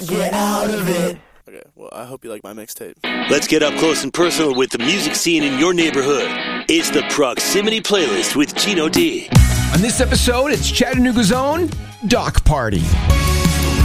get out of it. Okay, well, I hope you like my mixtape. Let's get up close and personal with the music scene in your neighborhood. It's the Proximity Playlist with Gino D. On this episode, it's Chattanooga's own Doc Party.